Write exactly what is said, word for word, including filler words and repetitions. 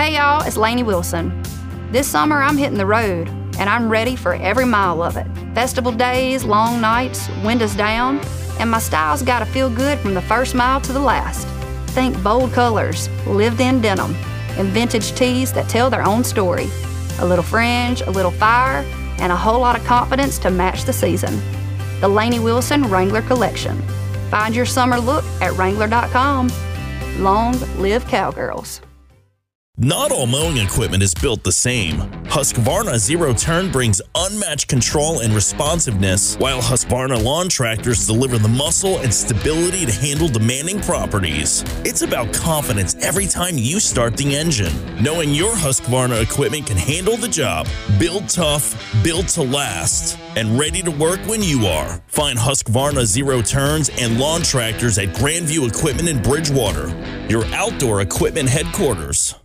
Hey y'all, it's Lainey Wilson. This summer I'm hitting the road, and I'm ready for every mile of it. Festival days, long nights, windows down, and my style's gotta feel good from the first mile to the last. Think bold colors, lived-in denim, and vintage tees that tell their own story. A little fringe, a little fire, and a whole lot of confidence to match the season. The Lainey Wilson Wrangler Collection. Find your summer look at Wrangler dot com. Long live Cowgirls. Not all mowing equipment is built the same. Husqvarna Zero Turn brings unmatched control and responsiveness, while Husqvarna lawn tractors deliver the muscle and stability to handle demanding properties. It's about confidence every time you start the engine, knowing your Husqvarna equipment can handle the job, build tough, built to last, and ready to work when you are. Find Husqvarna Zero Turns and lawn tractors at Grandview Equipment in Bridgewater, your outdoor equipment headquarters.